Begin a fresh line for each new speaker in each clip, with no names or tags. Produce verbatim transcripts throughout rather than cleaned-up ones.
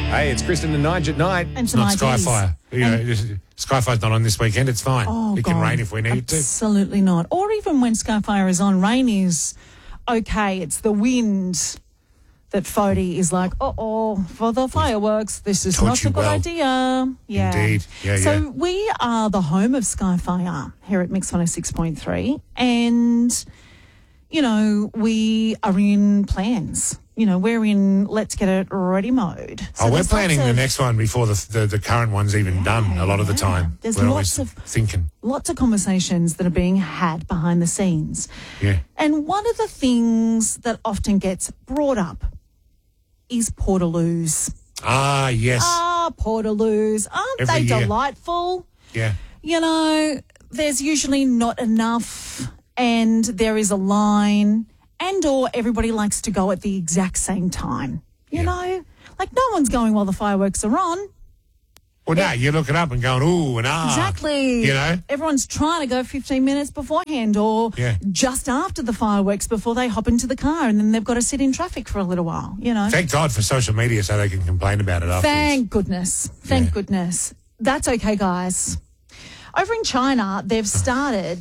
Hey, it's Kristen and Nige at night.
And
It's not
some I Ds.
Skyfire. You know,
And-
just- Skyfire's not on this weekend. It's fine.
Oh,
it can
God.
rain if we need it to.
Absolutely not. Or even when Skyfire is on, rain is okay. It's the wind that Fody is like, uh-oh, for the fireworks, this is
Taught
not
you
a good
well.
idea. Yeah.
Indeed. Yeah,
so
yeah.
we are the home of Skyfire here at Mix one oh six point three. And, you know, we are in plans. You know, we're in let's get it ready mode. So
oh, we're
there's
planning
lots
the
of-
next one before the the, the current one's even done a lot of the
yeah.
time.
There's
we're
lots
always
of-
thinking.
Lots of conversations that are being had behind the scenes.
Yeah.
And one of the things that often gets brought up is Portaloos.
Ah, yes.
Ah, Portaloos. Aren't
Every
they
year.
delightful?
yeah.
You know, there's usually not enough and there is a line and or everybody likes to go at the exact same time. You
Yeah.
know? Like no one's going while the fireworks are on.
Well, no, you're looking up and going, ooh, and ah.
Exactly.
You know?
Everyone's trying to go fifteen minutes beforehand or
Yeah.
just after the fireworks before they hop into the car and then they've got to sit in traffic for a little while, you know.
Thank God for social media so they can complain about it afterwards.
Thank goodness. Thank
Yeah.
goodness. That's okay, guys. Over in China, they've started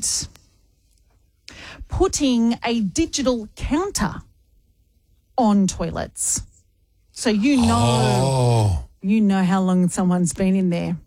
putting a digital counter on toilets. So you know,
Oh,
you know how long someone's been in there.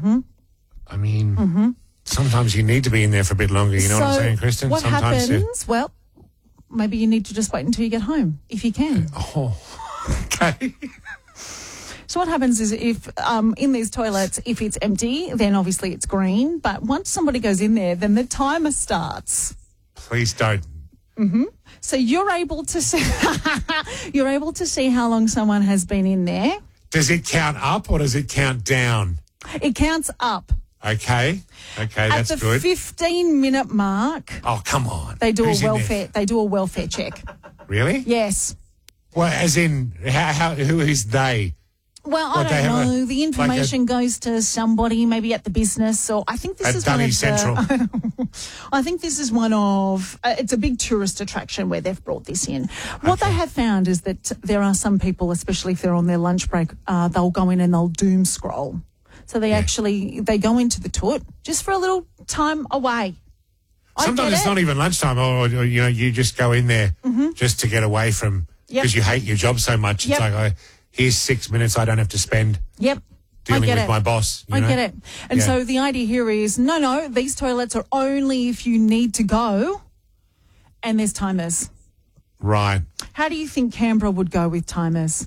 I mean, sometimes you need to be in there for a bit longer. You know
so
what I'm saying, Kristen?
what
sometimes you-
happens? Well, maybe you need to just wait until you get home, if you can.
Oh, okay.
So what happens is if um, in these toilets, if it's empty, then obviously it's green. But once somebody goes in there, then the timer starts.
Please don't.
So you're able to see you're able to see how long someone has been in there.
Does it count up or does it count down?
It counts up.
Okay. Okay, that's
At the
good.
fifteen minute mark,
Oh, come on.
they do
Who's
a
in there?
welfare they do a welfare check.
Really?
Yes.
Well, as in, how, how, who is they?
Well,
What,
I
they
don't
have a-
know. The
like a-
information goes to somebody, maybe at the business, or I think this
At
is one
Dunny
of
Central.
the. I think this is one of. Uh, it's a big tourist attraction where they've brought this in. What they have found is that there are some people, especially if they're on their lunch break, uh, they'll go in and they'll doom scroll. So they actually they go into the toot just for a little time away. I
Sometimes
get
it's
it.
not even lunchtime, or, or you know, you just go in there just to get away from
Yep.
because you hate your job so much.
Yep.
It's like, oh, here's six minutes I don't have to spend
Yep. I
dealing
get
with
it.
my boss. You
I
know?
get it. And
Yeah.
so the idea here is no, no, these toilets are only if you need to go and there's timers.
Right.
How do you think Canberra would go with timers?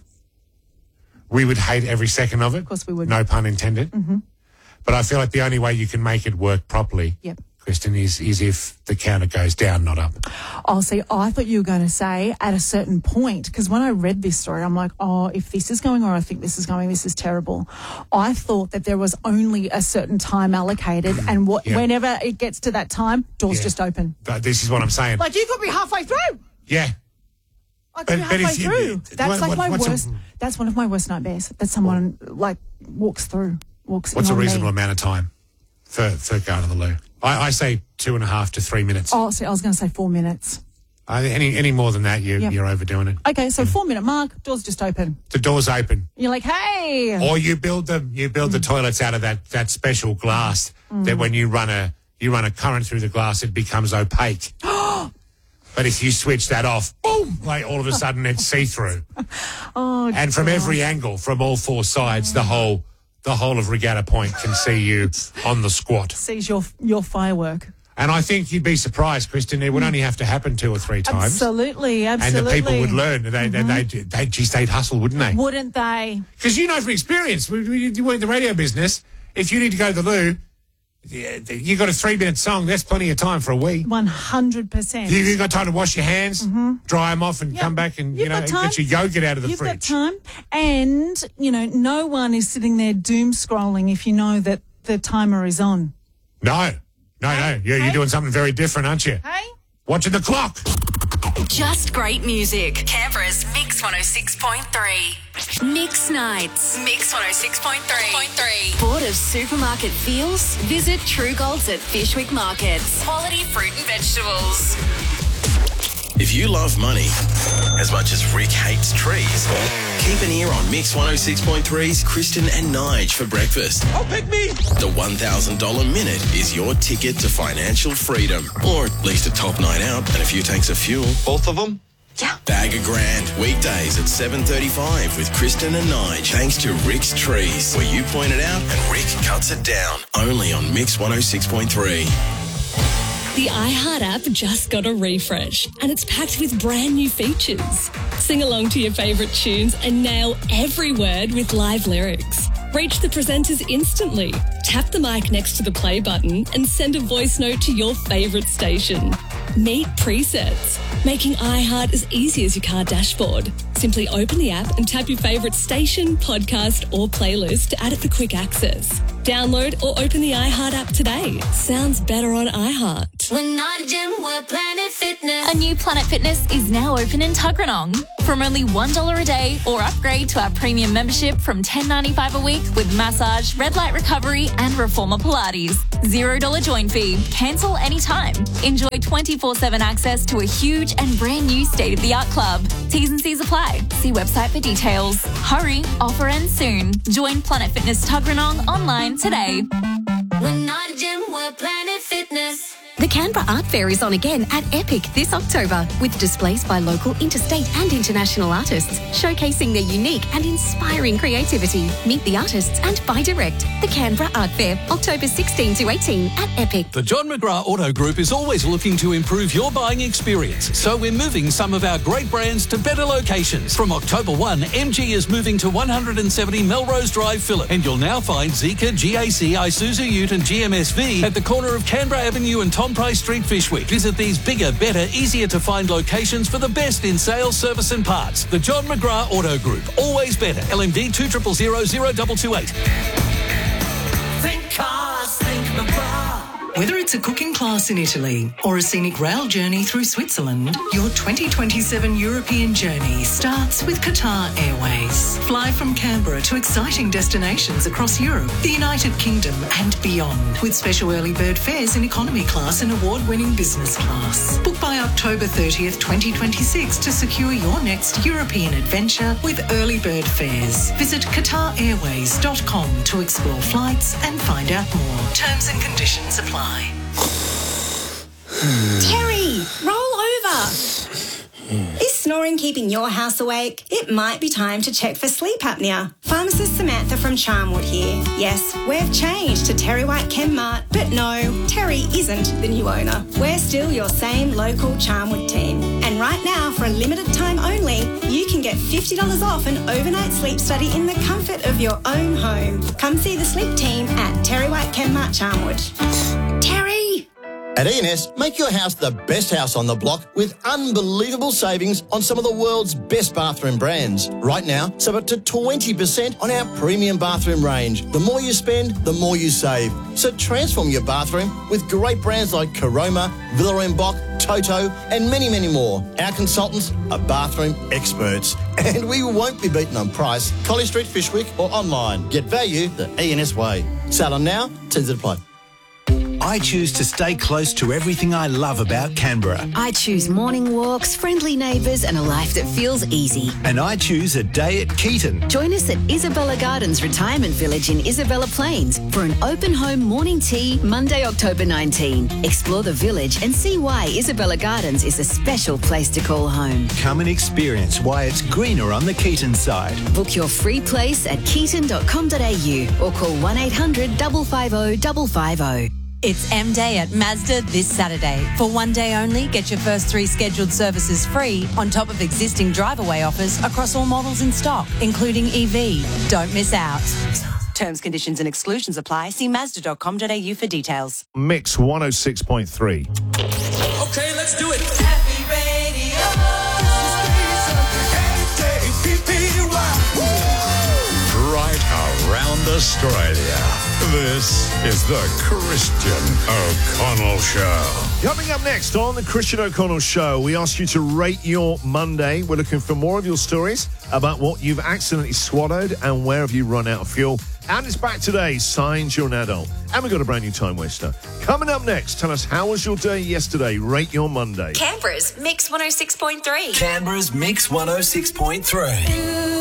We would hate every second of it. Of
course we would.
No pun intended. Mm-hmm. But I feel like the only way you can make it work properly,
Yep.
Kristen, is, is if the counter goes down, not up.
Oh, see, I thought you were going to say at a certain point, because when I read this story, I'm like, oh, if this is going or I think this is going, this is terrible. I thought that there was only a certain time allocated and what,
Yeah.
whenever it gets to that time, doors
Yeah.
just open.
But this is what I'm saying.
Like you could be halfway through.
yeah.
I could
But-
be
but
halfway
if you-
through. That's
what-
like
what-
my
what's a-
worst. That's one of my worst nightmares. That someone like walks through, walks.
What's
in
a
on me.
reasonable amount of time for, for going to the loo? I, I say two and a half to three minutes.
Oh, see, I was going to say four minutes.
Uh, any any more than that, you,
Yep.
you're overdoing it.
Okay, so four minute mark, doors just open.
The door's open.
You're like, hey.
Or you build them. You build the toilets out of that, that special glass
Mm.
that when you run a you run a current through the glass, it becomes opaque. But if you switch that off, boom! Like all of a sudden, it's see through.
Oh,
And from
gosh.
every angle, from all four sides, the whole the whole of Regatta Point can see you on the squat.
sees your your firework.
And I think you'd be surprised, Kristen. It would only have to happen two or three times,
Absolutely,
and
absolutely.
the people would learn. They they they they geez, they'd hustle, wouldn't they?
Wouldn't they?
Because you know from experience, we, we, you work in the radio business, if you need to go to the loo, yeah, you got a three-minute song, that's plenty of time for a wee.
One hundred percent.
You, you got time to wash your hands, dry them off, and
Yep.
come back and, you
You've
know,
got time.
get your yogurt out of the
You've got
fridge.
time, and you know, no one is sitting there doom scrolling if you know that the timer is on.
No, no, no. You're,
Hey.
you're doing something very different, aren't you?
Hey.
Watching the clock.
Just great music. Canberra's Mix one oh six point three. Mix Nights. Mix one oh six point three. Bored of supermarket feels? Visit True Golds at Fishwick Markets. Quality fruit and vegetables.
If you love money as much as Rick hates trees, Keep an ear on Mix one oh six point three's Kristen and Nige for breakfast.
Oh, pick me!
The one thousand dollars minute is your ticket to financial freedom, or at least a top night out and a few tanks of fuel.
Both of them?
Yeah.
Bag a grand, weekdays at seven thirty-five with Kristen and Nige, thanks to Rick's Trees, where you point it out and Rick cuts it down. Only on Mix one oh six point three.
The iHeart app just got a refresh and it's packed with brand new features. Sing along to your favourite tunes and nail every word with live lyrics. Reach the presenters instantly. Tap the mic next to the play button and send a voice note to your favourite station. Meet presets, making iHeart as easy as your car dashboard. Simply open the app and tap your favourite station, podcast or playlist to add it for quick access. Download or open the iHeart app today. Sounds better on iHeart.
We're not a gym, we're Planet Fitness. A new Planet Fitness is now open in Tuggeranong. From only one dollar a day or upgrade to our premium membership from ten dollars ninety-five a week with massage, red light recovery and reformer Pilates. zero dollars join fee. Cancel anytime. Enjoy twenty-four seven access to a huge and brand new state-of-the-art club. T's and C's apply. See website for details. Hurry, offer ends soon. Join Planet Fitness Tuggeranong online today. We're not a gym, we're Planet Fitness.
The Canberra Art Fair is on again at Epic this October with displays by local, interstate and international artists showcasing their unique and inspiring creativity. Meet the artists and buy direct. The Canberra Art Fair, October sixteenth to eighteenth at Epic.
The John McGrath Auto Group is always looking to improve your buying experience, so we're moving some of our great brands to better locations. From October first, M G is moving to one seventy Melrose Drive, Phillip, and you'll now find Zeekr, G A C, Isuzu Ute and G M S V at the corner of Canberra Avenue and Tom Price Street, Fishwick. Visit these bigger, better, easier to find locations for the best in sales, service and parts. The John McGrath Auto Group. Always better. L M D two zero zero zero zero two two eight.
Think cars, think McGrath. Whether it's a cooking class in Italy or a scenic rail journey through Switzerland, your twenty twenty-seven European journey starts with Qatar Airways. Fly from Canberra to exciting destinations across Europe, the United Kingdom and beyond, with special early bird fares in economy class and award-winning business class. Book by October thirtieth, twenty twenty-six to secure your next European adventure with early bird fares. Visit qatar airways dot com to explore flights and find out more. Terms and conditions apply.
Terry, roll over. Is snoring keeping your house awake? It might be time to check for sleep apnea. Pharmacist Samantha from Charmwood here. Yes, we've changed to Terry White Chemmart, but no, Terry isn't the new owner. We're still your same local Charmwood team. And right now, for a limited time only, you can get fifty dollars off an overnight sleep study in the comfort of your own home. Come see the sleep team at Terry White Chemmart Charmwood. Terry!
At E and S, make your house the best house on the block with unbelievable savings on some of the world's best bathroom brands. Right now, save up to twenty percent on our premium bathroom range. The more you spend, the more you save. So transform your bathroom with great brands like Caroma, Villa en Bock, Toto and many, many more. Our consultants are bathroom experts and we won't be beaten on price. College Street, Fishwick or online. Get value the E and S way. Sale on now, terms apply.
I choose to stay close to everything I love about Canberra.
I choose morning walks, friendly neighbours and a life that feels easy.
And I choose a day at Keaton.
Join us at Isabella Gardens Retirement Village in Isabella Plains for an open home morning tea Monday, October nineteenth. Explore the village and see why Isabella Gardens is a special place to call home.
Come and experience why it's greener on the Keaton side.
Book your free place at keaton dot com dot a u or call one eight hundred five five zero five five zero.
It's M Day at Mazda this Saturday. For one day only, get your first three scheduled services free on top of existing drive-away offers across all models in stock, including E V. Don't miss out. Terms, conditions and exclusions apply. See mazda dot com dot a u for details.
Mix one oh six point three.
Okay, let's do it.
Happy Radio.
Right around Australia. This is the Christian O'Connell Show.
Coming up next on the Christian O'Connell Show, we ask you to rate your Monday. We're looking for more of your stories about what you've accidentally swallowed and where have you run out of fuel. And it's back today, Signs You're an Adult. And we've got a brand new time waster. Coming up next, tell us how was your day yesterday? Rate your Monday.
Canberra's Mix one oh six point three.
Canberra's Mix one oh six point three.